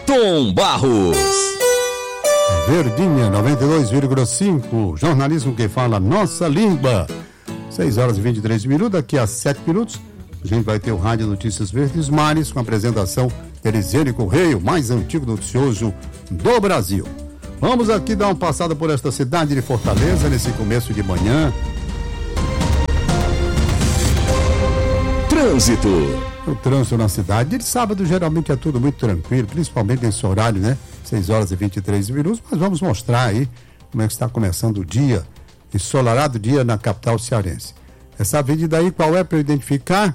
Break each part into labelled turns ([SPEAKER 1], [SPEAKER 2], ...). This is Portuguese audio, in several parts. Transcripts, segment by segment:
[SPEAKER 1] Tom Barros.
[SPEAKER 2] Verdinha 92,5, jornalismo que fala nossa língua. 6 horas e 23 minutos, daqui a 7 minutos a gente vai ter o Rádio Notícias Verdes Mares com a apresentação de Elisiane Correia, o mais antigo noticioso do Brasil. Vamos aqui dar uma passada por esta cidade de Fortaleza nesse começo de manhã.
[SPEAKER 1] Trânsito.
[SPEAKER 2] O trânsito na cidade de sábado geralmente é tudo muito tranquilo, principalmente nesse horário, né? 6 horas e 23 minutos, mas vamos mostrar aí como é que está começando o dia, ensolarado dia na capital cearense. Essa avenida aí, qual é para eu identificar?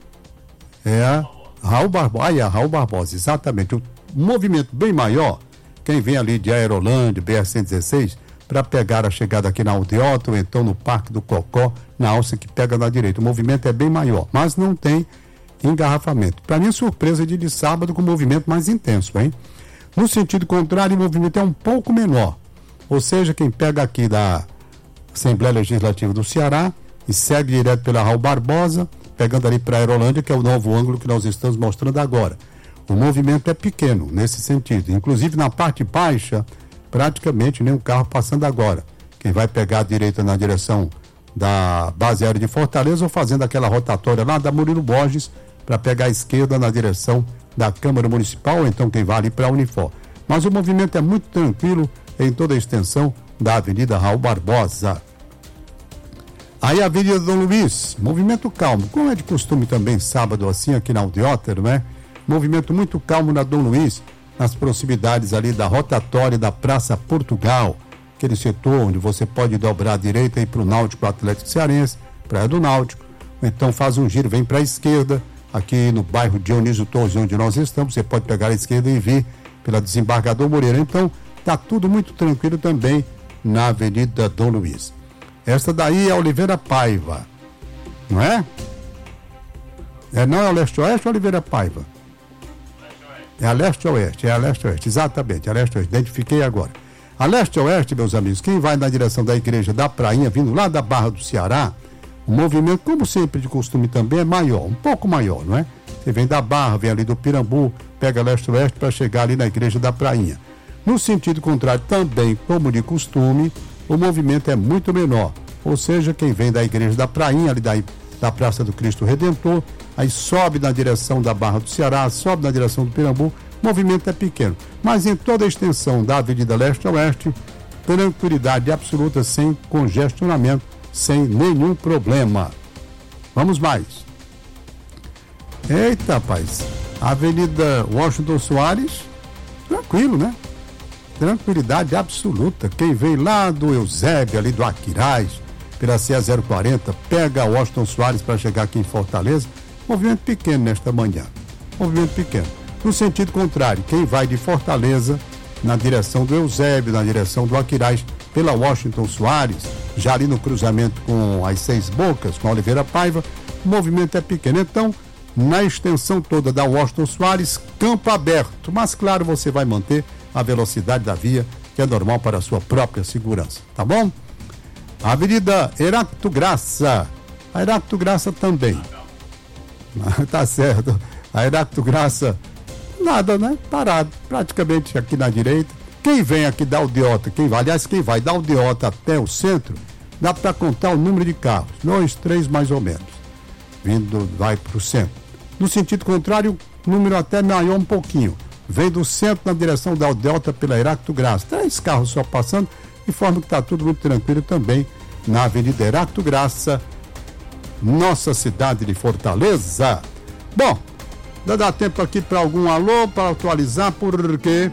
[SPEAKER 2] É a Raul Barbosa. Aí, a Raul Barbosa, exatamente. Um movimento bem maior, quem vem ali de Aerolândia, BR-116, para pegar a chegada aqui na Aldeota ou então no Parque do Cocó, na alça que pega na direita. O movimento é bem maior, mas não tem engarrafamento. Para mim, surpresa de sábado com movimento mais intenso, hein? No sentido contrário, o movimento é um pouco menor. Ou seja, quem pega aqui da Assembleia Legislativa do Ceará e segue direto pela Raul Barbosa, pegando ali para a Aerolândia, que é o novo ângulo que nós estamos mostrando agora. O movimento é pequeno nesse sentido. Inclusive na parte baixa, praticamente nenhum carro passando agora. Quem vai pegar a direita na direção da base aérea de Fortaleza ou fazendo aquela rotatória lá da Murilo Borges para pegar a esquerda na direção da Câmara Municipal, ou então quem vai ali para a Unifor. Mas o movimento é muito tranquilo em toda a extensão da Avenida Raul Barbosa. Aí a Avenida Dom Luiz, movimento calmo, como é de costume também sábado assim aqui na Aldeota, não é? Movimento muito calmo na Dom Luiz, nas proximidades ali da rotatória da Praça Portugal, aquele setor onde você pode dobrar à direita e ir para o Náutico Atlético Cearense, Praia do Náutico, ou então faz um giro, vem para a esquerda, aqui no bairro Dionísio Torres, onde nós estamos, você pode pegar a esquerda e vir pela Desembargador Moreira. Então, está tudo muito tranquilo também na Avenida Dom Luiz. Esta daí é Oliveira Paiva, não é? Não é o leste-oeste ou Oliveira Paiva? É a leste-oeste, exatamente, a leste-oeste, identifiquei agora. A leste-oeste, meus amigos, quem vai na direção da igreja da Prainha, vindo lá da Barra do Ceará, o movimento, como sempre de costume também, é maior, um pouco maior, não é? Você vem da Barra, vem ali do Pirambu, pega leste-oeste para chegar ali na igreja da Prainha. No sentido contrário, também, como de costume, o movimento é muito menor. Ou seja, quem vem da igreja da Prainha, ali da Praça do Cristo Redentor, aí sobe na direção da Barra do Ceará, sobe na direção do Pirambu, o movimento é pequeno. Mas em toda a extensão da Avenida Leste-Oeste, tranquilidade absoluta, sem congestionamento, sem nenhum problema. Vamos mais. Eita, rapaz. Avenida Washington Soares, tranquilo, né? Tranquilidade absoluta. Quem vem lá do Eusébio, ali do Aquiraz, pela CE 040, pega a Washington Soares para chegar aqui em Fortaleza. Movimento pequeno nesta manhã. Movimento pequeno. No sentido contrário, quem vai de Fortaleza, na direção do Eusébio, na direção do Aquiraz, pela Washington Soares, já ali no cruzamento com as Seis Bocas, com a Oliveira Paiva, o movimento é pequeno. Então, na extensão toda da Washington Soares, campo aberto. Mas, claro, você vai manter a velocidade da via, que é normal para a sua própria segurança, tá bom? Avenida Heráclito Graça. A Heráclito Graça também. Tá certo. A Heráclito Graça, nada, né? Parado, praticamente aqui na direita. Quem vem aqui da Aldeota, quem vai da Aldeota até o centro, dá para contar o número de carros, 2, 3 mais ou menos, vai para o centro. No sentido contrário, o número até maior um pouquinho, vem do centro na direção da Aldeota pela Heráclito Graça, 3 carros só passando, de forma que está tudo muito tranquilo também na Avenida Heráclito Graça, nossa cidade de Fortaleza. Bom, dá tempo aqui para algum alô, para atualizar, porque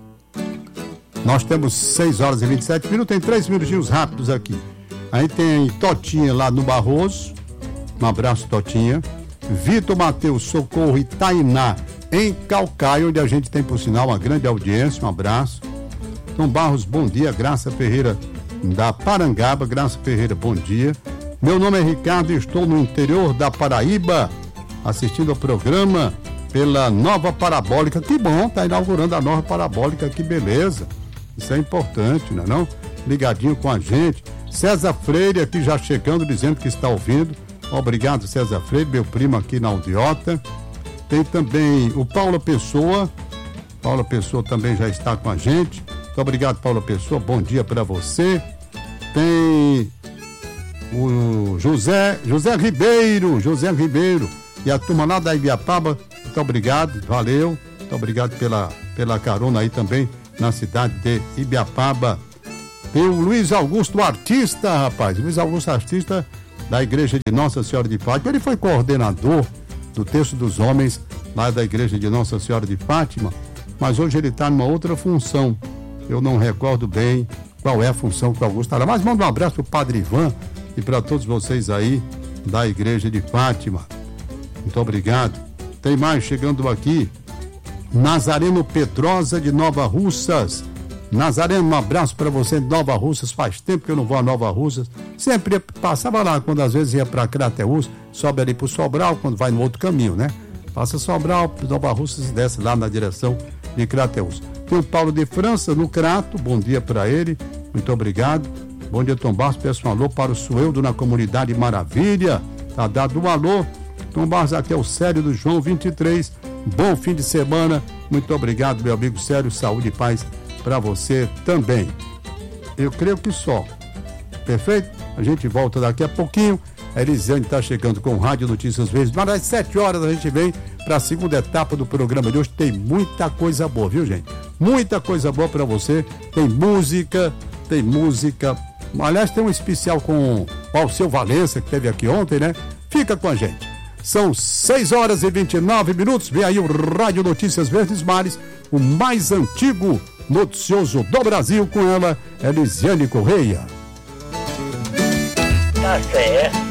[SPEAKER 2] nós temos 6 horas e 27 minutos, tem 3 minutinhos rápidos aqui. Aí tem Totinha lá no Barroso, um abraço Totinha, Vitor, Matheus, Socorro e Tainá em Calcaia, onde a gente tem, por sinal, uma grande audiência, um abraço. Tom Barros, bom dia. Graça Ferreira da Parangaba, Graça Ferreira, bom dia. Meu nome é Ricardo e estou no interior da Paraíba, assistindo ao programa pela nova parabólica. Que bom, tá inaugurando a nova parabólica, que beleza. Isso é importante, não é não? Ligadinho com a gente. César Freire aqui já chegando, dizendo que está ouvindo. Obrigado, César Freire, meu primo aqui na Aldeota. Tem também o Paulo Pessoa, Paula Pessoa também já está com a gente. Muito obrigado, Paula Pessoa. Bom dia para você. Tem o José Ribeiro e a turma lá da Ibiapaba. Muito obrigado, valeu. Muito obrigado pela carona aí também na cidade de Ibiapaba. Tem o Luiz Augusto Artista, rapaz. Luiz Augusto Artista da Igreja de Nossa Senhora de Fátima. Ele foi coordenador do Terço dos Homens lá da Igreja de Nossa Senhora de Fátima, mas hoje ele está numa outra função. Eu não recordo bem qual é a função que o Augusto está lá. Mas manda um abraço para o Padre Ivan e para todos vocês aí da Igreja de Fátima. Muito obrigado. Tem mais chegando aqui. Nazareno Pedrosa de Nova Russas. Nazareno, um abraço para você de Nova Russas. Faz tempo que eu não vou a Nova Russas. Sempre passava lá, quando às vezes ia para Crateús, sobe ali para o Sobral, quando vai no outro caminho, né? Passa Sobral, Nova Russas e desce lá na direção de Crateús. Tem o Paulo de França no Crato, bom dia para ele, muito obrigado. Bom dia, Tom Barros, peço um alô para o Sueldo na comunidade Maravilha. Tá dado um alô. Tom Barros, aqui é o Sério do João 23. Bom fim de semana, muito obrigado, meu amigo Sério, saúde e paz para você também. Eu creio que só. Perfeito? A gente volta daqui a pouquinho. A Elisiane está chegando com o Rádio Notícias Verdes, mas às 7 horas a gente vem para a segunda etapa do programa de hoje. Tem muita coisa boa, viu, gente? Muita coisa boa para você. Tem música. Aliás, tem um especial com o Alceu Valença, que esteve aqui ontem, né? Fica com a gente. São 6 horas e 29 minutos. Vem aí o Rádio Notícias Verdes Mares, o mais antigo noticioso do Brasil, com ela, Elisiane Correia.
[SPEAKER 1] Tá certo.